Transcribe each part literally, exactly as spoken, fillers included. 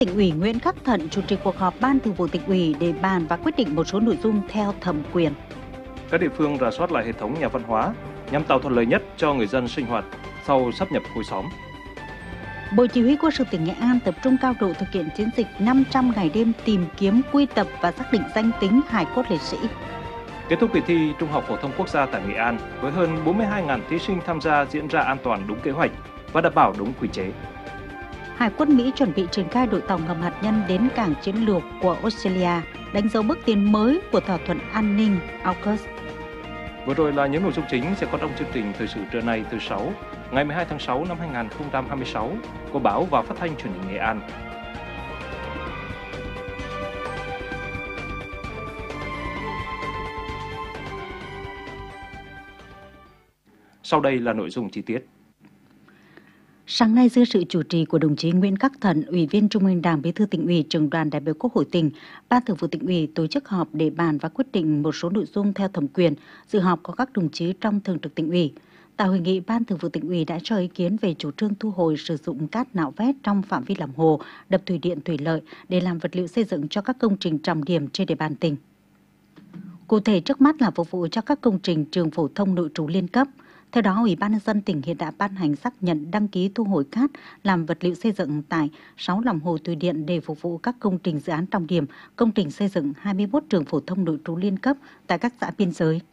Tỉnh ủy Nguyễn Khắc Thận chủ trì cuộc họp Ban Thường vụ Tỉnh ủy để bàn và quyết định một số nội dung theo thẩm quyền. Các địa phương rà soát lại hệ thống nhà văn hóa nhằm tạo thuận lợi nhất cho người dân sinh hoạt sau sáp nhập khối xóm. Bộ Chỉ huy Quân sự tỉnh Nghệ An tập trung cao độ thực hiện chiến dịch năm trăm ngày đêm tìm kiếm, quy tập và xác định danh tính hài cốt liệt sĩ. Kết thúc kỳ thi Trung học phổ thông quốc gia tại Nghệ An với hơn bốn mươi hai nghìn thí sinh tham gia diễn ra an toàn đúng kế hoạch và đảm bảo đúng quy chế. Hải quân Mỹ chuẩn bị triển khai đội tàu ngầm hạt nhân đến cảng chiến lược của Australia, đánh dấu bước tiến mới của thỏa thuận an ninh AUKUS. Vừa rồi là những nội dung chính sẽ có trong chương trình thời sự trưa nay thứ sáu, ngày mười hai tháng sáu năm hai nghìn không trăm hai mươi sáu của Báo và Phát thanh Truyền hình Nghệ An. Sau đây là nội dung chi tiết. Sáng nay dưới sự chủ trì của đồng chí Nguyễn Khắc Thận, Ủy viên Trung ương Đảng, Bí thư Tỉnh ủy, Trưởng đoàn đại biểu Quốc hội tỉnh, Ban Thường vụ Tỉnh ủy tổ chức họp để bàn và quyết định một số nội dung theo thẩm quyền. Dự họp có các đồng chí trong Thường trực Tỉnh ủy. Tại hội nghị, Ban Thường vụ Tỉnh ủy đã cho ý kiến về chủ trương thu hồi sử dụng cát nạo vét trong phạm vi lòng hồ, đập thủy điện, thủy lợi để làm vật liệu xây dựng cho các công trình trọng điểm trên địa bàn tỉnh. Cụ thể, trước mắt là phục vụ cho các công trình trường phổ thông nội trú liên cấp. Theo đó, Ủy ban nhân dân tỉnh hiện đã ban hành xác nhận đăng ký thu hồi cát làm vật liệu xây dựng tại sáu lòng hồ thủy điện để phục vụ các công trình dự án trọng điểm, công trình xây dựng hai mươi mốt trường phổ thông nội trú liên cấp tại các xã biên giới.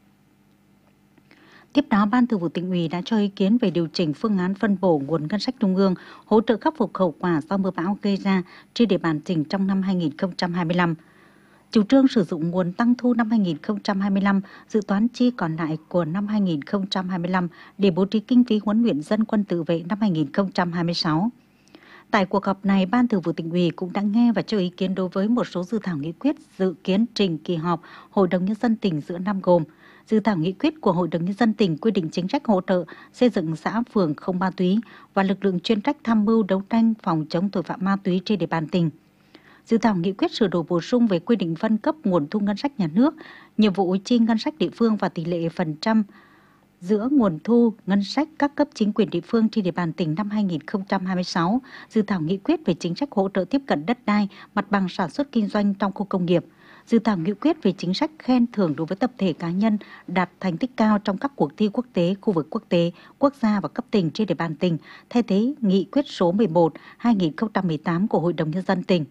Tiếp đó, Ban Thường vụ Tỉnh ủy đã cho ý kiến về điều chỉnh phương án phân bổ nguồn ngân sách trung ương hỗ trợ khắc phục hậu quả do mưa bão gây ra trên địa bàn tỉnh trong năm hai nghìn không trăm hai mươi lăm. Chủ trương sử dụng nguồn tăng thu năm hai nghìn không trăm hai mươi lăm, dự toán chi còn lại của năm hai nghìn không trăm hai mươi lăm để bố trí kinh phí huấn luyện dân quân tự vệ năm hai nghìn không trăm hai mươi sáu. Tại cuộc họp này, Ban Thường vụ Tỉnh ủy cũng đã nghe và cho ý kiến đối với một số dự thảo nghị quyết dự kiến trình kỳ họp Hội đồng Nhân dân tỉnh giữa năm gồm dự thảo nghị quyết của Hội đồng Nhân dân tỉnh quy định chính sách hỗ trợ xây dựng xã phường không ma túy và lực lượng chuyên trách tham mưu đấu tranh phòng chống tội phạm ma túy trên địa bàn tỉnh. Dự thảo nghị quyết sửa đổi bổ sung về quy định phân cấp nguồn thu ngân sách nhà nước, nhiệm vụ chi ngân sách địa phương và tỷ lệ phần trăm giữa nguồn thu ngân sách các cấp chính quyền địa phương trên địa bàn tỉnh năm hai nghìn không trăm hai mươi sáu, dự thảo nghị quyết về chính sách hỗ trợ tiếp cận đất đai, mặt bằng sản xuất kinh doanh trong khu công nghiệp, dự thảo nghị quyết về chính sách khen thưởng đối với tập thể cá nhân đạt thành tích cao trong các cuộc thi quốc tế, khu vực quốc tế, quốc gia và cấp tỉnh trên địa bàn tỉnh, thay thế nghị quyết số mười một trên hai nghìn không trăm mười tám của Hội đồng Nhân dân tỉnh.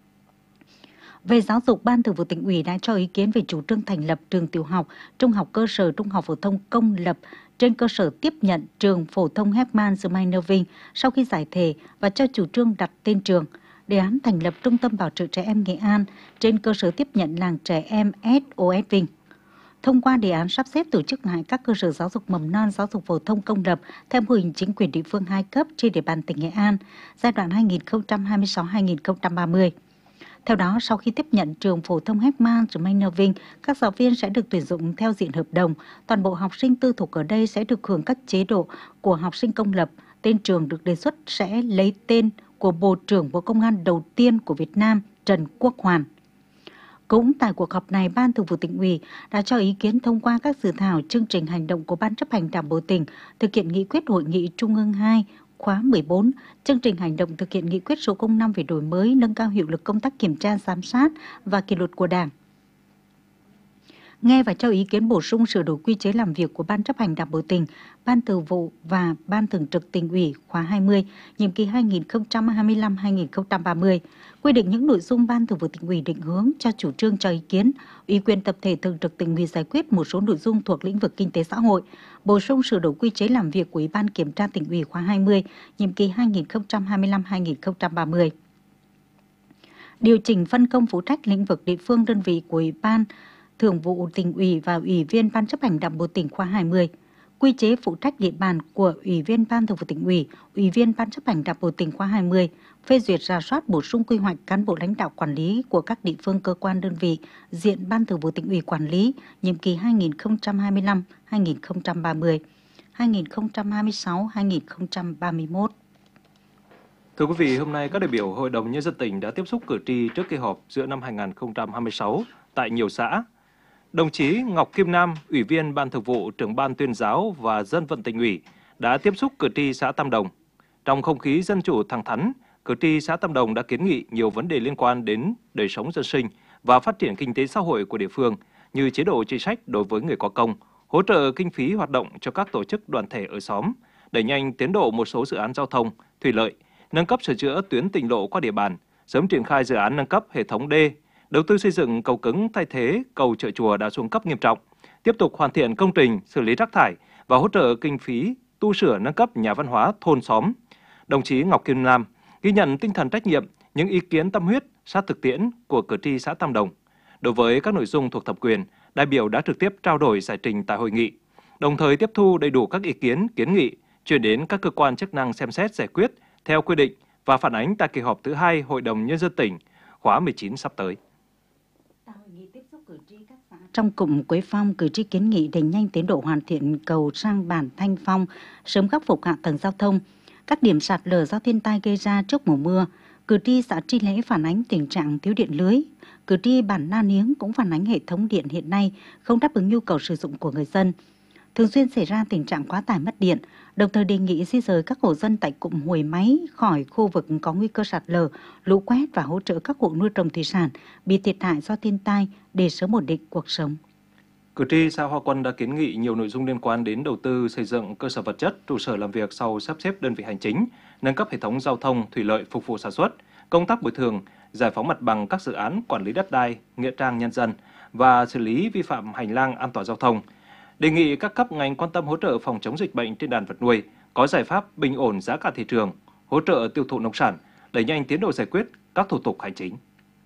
Về giáo dục, Ban Thường vụ Tỉnh ủy đã cho ý kiến về chủ trương thành lập trường tiểu học, trung học cơ sở, trung học phổ thông công lập trên cơ sở tiếp nhận trường phổ thông Hepman Smainer Vinh sau khi giải thể và cho chủ trương đặt tên trường. Đề án thành lập Trung tâm Bảo trợ Trẻ Em Nghệ An trên cơ sở tiếp nhận làng trẻ em ét o ét Vinh. Thông qua đề án sắp xếp tổ chức lại các cơ sở giáo dục mầm non, giáo dục phổ thông công lập theo mô hình chính quyền địa phương hai cấp trên địa bàn tỉnh Nghệ An giai đoạn hai nghìn không trăm hai mươi sáu đến hai nghìn không trăm ba mươi. Theo đó, sau khi tiếp nhận trường phổ thông Hepman Smainer Vinh, các giáo viên sẽ được tuyển dụng theo diện hợp đồng. Toàn bộ học sinh tư thục ở đây sẽ được hưởng các chế độ của học sinh công lập. Tên trường được đề xuất sẽ lấy tên của Bộ trưởng Bộ Công an đầu tiên của Việt Nam, Trần Quốc Hoàn. Cũng tại cuộc họp này, Ban Thường vụ Tỉnh ủy đã cho ý kiến thông qua các dự thảo chương trình hành động của Ban chấp hành Đảng bộ tỉnh thực hiện nghị quyết Hội nghị Trung ương hai khóa mười bốn, chương trình hành động thực hiện nghị quyết số không năm về đổi mới, nâng cao hiệu lực công tác kiểm tra, giám sát và kỷ luật của Đảng. Nghe và cho ý kiến bổ sung sửa đổi quy chế làm việc của Ban chấp hành Đảng bộ tỉnh, Ban Thường vụ và Ban Thường trực Tỉnh ủy khóa hai mươi, nhiệm kỳ hai nghìn không trăm hai mươi lăm đến hai nghìn không trăm ba mươi, quy định những nội dung Ban Thường vụ Tỉnh ủy định hướng cho chủ trương cho ý kiến, ủy quyền tập thể Thường trực Tỉnh ủy giải quyết một số nội dung thuộc lĩnh vực kinh tế xã hội, bổ sung sửa đổi quy chế làm việc của Ủy ban Kiểm tra Tỉnh ủy khóa hai mươi, nhiệm kỳ hai nghìn không trăm hai mươi lăm đến hai nghìn không trăm ba mươi. Điều chỉnh phân công phụ trách lĩnh vực địa phương đơn vị của Ủy ban Thường vụ Tỉnh ủy và Ủy viên Ban chấp hành Đảng bộ tỉnh khóa hai mươi, quy chế phụ trách địa bàn của Ủy viên Ban Thường vụ Tỉnh ủy, Ủy viên Ban chấp hành Đảng bộ tỉnh khóa hai mươi, phê duyệt rà soát bổ sung quy hoạch cán bộ lãnh đạo quản lý của các địa phương cơ quan đơn vị diện Ban Thường vụ Tỉnh ủy quản lý, nhiệm kỳ hai nghìn không trăm hai mươi lăm đến hai nghìn không trăm ba mươi, hai nghìn không trăm hai mươi sáu đến hai nghìn không trăm ba mươi mốt. Thưa quý vị, hôm nay các đại biểu Hội đồng Nhân dân tỉnh đã tiếp xúc cử tri trước kỳ họp giữa năm hai nghìn không trăm hai mươi sáu tại nhiều xã. Đồng chí Ngọc Kim Nam, Ủy viên Ban Thường vụ, Trưởng ban Tuyên giáo và Dân vận Tỉnh ủy đã tiếp xúc cử tri xã Tam Đồng. Trong không khí dân chủ thẳng thắn, cử tri xã Tam Đồng đã kiến nghị nhiều vấn đề liên quan đến đời sống dân sinh và phát triển kinh tế xã hội của địa phương như chế độ chính sách đối với người có công, hỗ trợ kinh phí hoạt động cho các tổ chức đoàn thể ở xóm, đẩy nhanh tiến độ một số dự án giao thông, thủy lợi, nâng cấp sửa chữa tuyến tỉnh lộ qua địa bàn, sớm triển khai dự án nâng cấp hệ thống đê, đầu tư xây dựng cầu cứng thay thế cầu Chợ Chùa đã xuống cấp nghiêm trọng, tiếp tục hoàn thiện công trình xử lý rác thải và hỗ trợ kinh phí tu sửa nâng cấp nhà văn hóa thôn xóm. Đồng chí Ngọc Kim Nam ghi nhận tinh thần trách nhiệm, những ý kiến tâm huyết, sát thực tiễn của cử tri xã Tam Đồng. Đối với các nội dung thuộc thẩm quyền, đại biểu đã trực tiếp trao đổi giải trình tại hội nghị, đồng thời tiếp thu đầy đủ các ý kiến, kiến nghị, chuyển đến các cơ quan chức năng xem xét giải quyết theo quy định và phản ánh tại kỳ họp thứ hai Hội đồng Nhân dân tỉnh khóa mười chín sắp tới. Trong cụm Quế Phong, cử tri kiến nghị đẩy nhanh tiến độ hoàn thiện cầu sang bản Thanh Phong, sớm khắc phục hạ tầng giao thông, các điểm sạt lở do thiên tai gây ra trước mùa mưa. Cử tri xã Tri Lễ phản ánh tình trạng thiếu điện lưới. Cử tri bản Na Niếng cũng phản ánh hệ thống điện hiện nay không đáp ứng nhu cầu sử dụng của người dân. Thường xuyên xảy ra tình trạng quá tải mất điện, đồng thời đề nghị di rời các hộ dân tại cụm Huồi Máy khỏi khu vực có nguy cơ sạt lở, lũ quét và hỗ trợ các hộ nuôi trồng thủy sản bị thiệt hại do thiên tai để sớm ổn định cuộc sống. Cử tri xã Hoa Quân đã kiến nghị nhiều nội dung liên quan đến đầu tư xây dựng cơ sở vật chất, trụ sở làm việc sau sắp xếp đơn vị hành chính, nâng cấp hệ thống giao thông, thủy lợi phục vụ sản xuất, công tác bồi thường, giải phóng mặt bằng các dự án quản lý đất đai, nghĩa trang nhân dân và xử lý vi phạm hành lang an toàn giao thông. Đề nghị các cấp ngành quan tâm hỗ trợ phòng chống dịch bệnh trên đàn vật nuôi, có giải pháp bình ổn giá cả thị trường, hỗ trợ tiêu thụ nông sản, đẩy nhanh tiến độ giải quyết các thủ tục hành chính.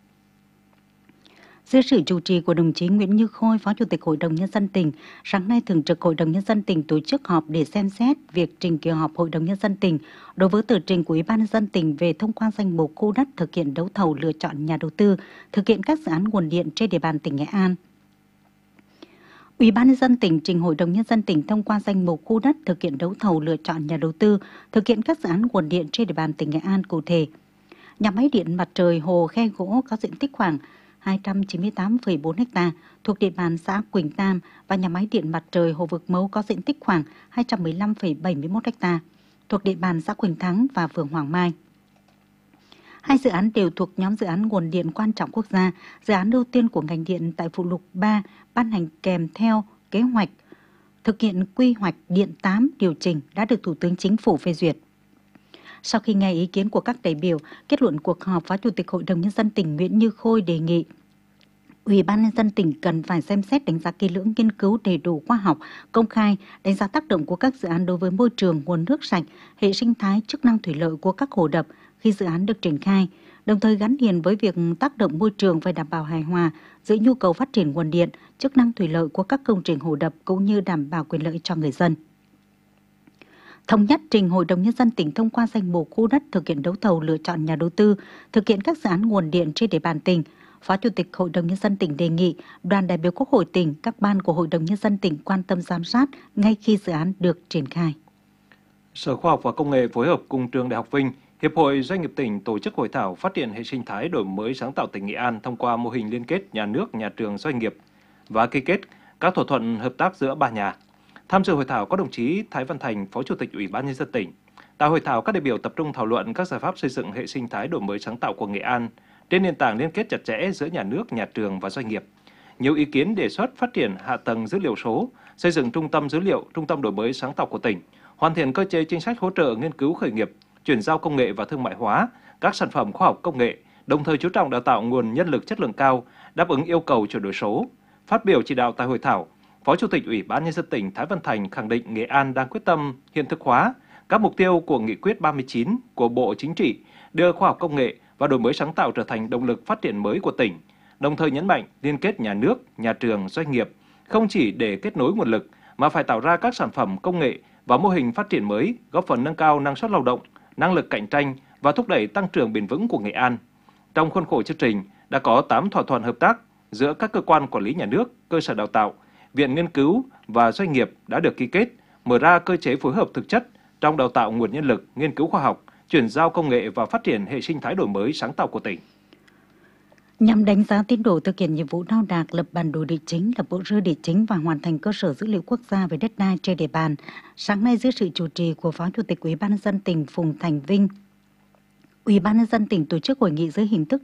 Dưới sự chủ trì của đồng chí Nguyễn Như Khôi, Phó Chủ tịch Hội đồng Nhân dân tỉnh, sáng nay Thường trực Hội đồng Nhân dân tỉnh tổ chức họp để xem xét việc trình kỳ họp Hội đồng Nhân dân tỉnh đối với tờ trình của Ủy ban Nhân dân tỉnh về thông qua danh mục khu đất thực hiện đấu thầu lựa chọn nhà đầu tư, thực hiện các dự án nguồn điện trên địa bàn tỉnh Nghệ An. Ủy ban Nhân dân tỉnh trình Hội đồng Nhân dân tỉnh thông qua danh mục khu đất thực hiện đấu thầu lựa chọn nhà đầu tư, thực hiện các dự án nguồn điện trên địa bàn tỉnh Nghệ An cụ thể. Nhà máy điện mặt trời Hồ Khe Gỗ có diện tích khoảng hai trăm chín mươi tám phẩy bốn ha thuộc địa bàn xã Quỳnh Tam và nhà máy điện mặt trời Hồ Vực Mấu có diện tích khoảng hai trăm mười lăm phẩy bảy mươi mốt ha thuộc địa bàn xã Quỳnh Thắng và phường Hoàng Mai. Hai dự án đều thuộc nhóm dự án nguồn điện quan trọng quốc gia, dự án ưu tiên của ngành điện tại phụ lục ba ban hành kèm theo kế hoạch thực hiện quy hoạch điện tám điều chỉnh đã được Thủ tướng Chính phủ phê duyệt. Sau khi nghe ý kiến của các đại biểu, kết luận cuộc họp, Phó Chủ tịch Hội đồng Nhân dân tỉnh Nguyễn Như Khôi đề nghị Ủy ban Nhân dân tỉnh cần phải xem xét đánh giá kỹ lưỡng, nghiên cứu đầy đủ khoa học, công khai, đánh giá tác động của các dự án đối với môi trường, nguồn nước sạch, hệ sinh thái, chức năng thủy lợi của các hồ đập khi dự án được triển khai, đồng thời gắn liền với việc tác động môi trường phải đảm bảo hài hòa giữa nhu cầu phát triển nguồn điện, chức năng thủy lợi của các công trình hồ đập cũng như đảm bảo quyền lợi cho người dân. Thống nhất trình Hội đồng Nhân dân tỉnh thông qua danh mục khu đất thực hiện đấu thầu lựa chọn nhà đầu tư, thực hiện các dự án nguồn điện trên địa bàn tỉnh. Phó Chủ tịch Hội đồng Nhân dân tỉnh đề nghị đoàn đại biểu Quốc hội tỉnh, các ban của Hội đồng Nhân dân tỉnh quan tâm giám sát ngay khi dự án được triển khai. Sở Khoa học và Công nghệ phối hợp cùng Trường Đại học Vinh, Hiệp hội Doanh nghiệp tỉnh tổ chức hội thảo phát triển hệ sinh thái đổi mới sáng tạo tỉnh Nghệ An thông qua mô hình liên kết nhà nước, nhà trường, doanh nghiệp và ký kết các thỏa thuận hợp tác giữa ba nhà. Tham dự hội thảo có đồng chí Thái Văn Thành, Phó Chủ tịch Ủy ban Nhân dân tỉnh. Tại hội thảo, các đại biểu tập trung thảo luận các giải pháp xây dựng hệ sinh thái đổi mới sáng tạo của Nghệ An trên nền tảng liên kết chặt chẽ giữa nhà nước, nhà trường và doanh nghiệp. Nhiều ý kiến đề xuất phát triển hạ tầng dữ liệu số, xây dựng trung tâm dữ liệu, trung tâm đổi mới sáng tạo của tỉnh, hoàn thiện cơ chế chính sách hỗ trợ nghiên cứu khởi nghiệp, chuyển giao công nghệ và thương mại hóa các sản phẩm khoa học công nghệ, đồng thời chú trọng đào tạo nguồn nhân lực chất lượng cao, đáp ứng yêu cầu chuyển đổi số. Phát biểu chỉ đạo tại hội thảo, Phó Chủ tịch Ủy ban Nhân dân tỉnh Thái Văn Thành khẳng định Nghệ An đang quyết tâm hiện thực hóa các mục tiêu của Nghị quyết ba mươi chín của Bộ Chính trị, đưa khoa học công nghệ và đổi mới sáng tạo trở thành động lực phát triển mới của tỉnh, đồng thời nhấn mạnh liên kết nhà nước, nhà trường, doanh nghiệp không chỉ để kết nối nguồn lực mà phải tạo ra các sản phẩm công nghệ và mô hình phát triển mới, góp phần nâng cao năng suất lao động, năng lực cạnh tranh và thúc đẩy tăng trưởng bền vững của Nghệ An. Trong khuôn khổ chương trình đã có tám thỏa thuận hợp tác giữa các cơ quan quản lý nhà nước, cơ sở đào tạo, viện nghiên cứu và doanh nghiệp đã được ký kết, mở ra cơ chế phối hợp thực chất trong đào tạo nguồn nhân lực, nghiên cứu khoa học, chuyển giao công nghệ và phát triển hệ sinh thái đổi mới sáng tạo của tỉnh. Nhằm đánh giá tiến độ thực hiện nhiệm vụ đo đạc, lập bản đồ địa chính, lập bộ rơ địa chính và hoàn thành cơ sở dữ liệu quốc gia về đất đai trên địa bàn, sáng nay dưới sự chủ trì của Phó Chủ tịch Ủy ban Nhân dân tỉnh Phùng Thành Vinh, Ủy ban nhân dân tỉnh tổ chức hội nghị dưới hình thức